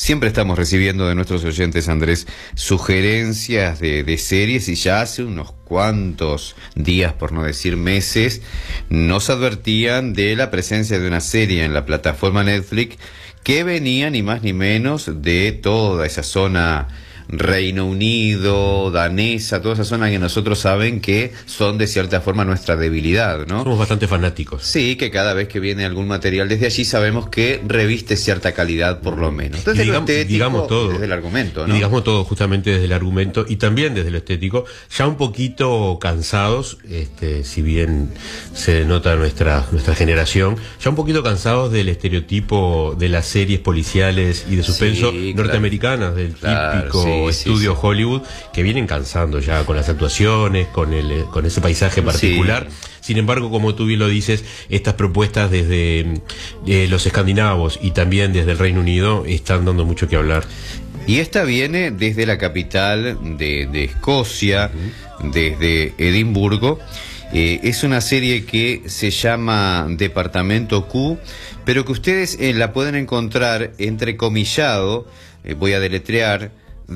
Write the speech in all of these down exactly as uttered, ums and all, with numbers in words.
Siempre estamos recibiendo de nuestros oyentes, Andrés, sugerencias de, de series, y ya hace unos cuantos días, por no decir meses, nos advertían de la presencia de una serie en la plataforma Netflix que venía ni más ni menos de toda esa zona Reino Unido, danesa, toda esa zona que nosotros saben que son de cierta forma nuestra debilidad, ¿no? Somos bastante fanáticos. Sí, que cada vez que viene algún material desde allí sabemos que reviste cierta calidad por lo menos. Desde digamos, lo estético, digamos todo, desde el argumento, ¿no? Y digamos todo justamente desde el argumento y también desde lo estético, ya un poquito cansados, este, si bien se denota nuestra, nuestra generación, ya un poquito cansados del estereotipo de las series policiales y de suspenso sí, norteamericanas, claro, del claro, típico sí, estudio sí, sí. Hollywood, que vienen cansando ya con las actuaciones, con el con ese paisaje particular. Sí. Sin embargo, como tú bien lo dices, estas propuestas desde eh, los escandinavos y también desde el Reino Unido están dando mucho que hablar. Y esta viene desde la capital de, de Escocia, uh-huh. desde Edimburgo. Eh, es una serie que se llama Departamento Q, pero que ustedes eh, la pueden encontrar entrecomillado, eh, voy a deletrear,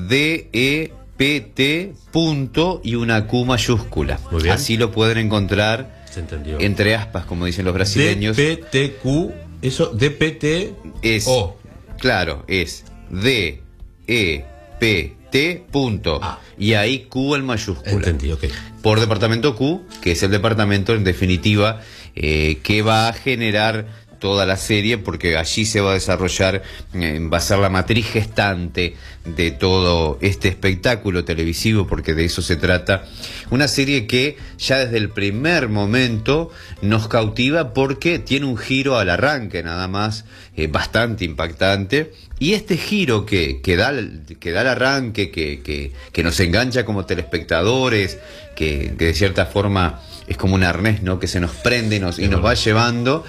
D E P T punto y una Q mayúscula. Así lo pueden encontrar. Se entendió. Entre aspas, como dicen los brasileños. D P T Q, eso, D P T es, O. Claro, es D E P T punto. Ah. Y ahí Q en mayúscula. Entendí, ok. Por Departamento Q, que es el departamento en definitiva eh, que va a generar toda la serie, porque allí se va a desarrollar, eh, va a ser la matriz gestante de todo este espectáculo televisivo, porque de eso se trata. Una serie que ya desde el primer momento nos cautiva porque tiene un giro al arranque nada más, eh, bastante impactante. Y este giro que, que, da, que da el arranque, que, que, que nos engancha como telespectadores, que, que de cierta forma es como un arnés, ¿no? Que se nos prende y nos, y nos va llevando,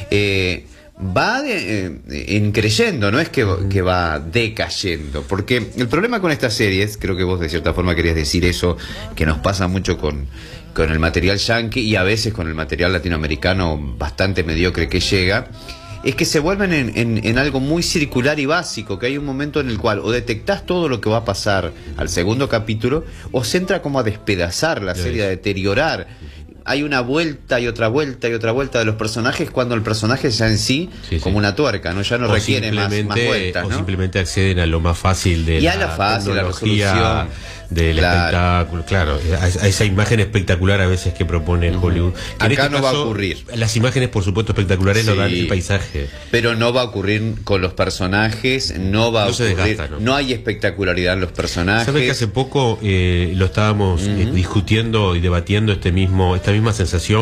eh, va de, eh, en creyendo, no es que, que va decayendo. Porque el problema con estas series, creo que vos de cierta forma querías decir eso, que nos pasa mucho con, con el material yankee y a veces con el material latinoamericano bastante mediocre que llega, es que se vuelven en, en, en algo muy circular y básico, que hay un momento en el cual o detectás todo lo que va a pasar al segundo capítulo, o se entra como a despedazar la serie, a deteriorar. Hay una vuelta y otra vuelta y otra vuelta de los personajes, cuando el personaje ya en sí, sí, como sí. una tuerca, ¿no? Ya no o requiere más, más vueltas, ¿no? O simplemente acceden a lo más fácil de y la, a la fácil, tecnología, la resolución del claro. espectáculo, claro, a, a esa imagen espectacular a veces que propone el uh-huh. Hollywood. Acá este no caso, va a ocurrir. Las imágenes, por supuesto, espectaculares sí. lo dan el paisaje. Pero no va a ocurrir con los personajes, no va a no ocurrir, se desgasta, ¿no? no hay espectacularidad en los personajes. ¿Sabes que hace poco eh, lo estábamos uh-huh. eh, discutiendo y debatiendo este mismo, esta misma sensación?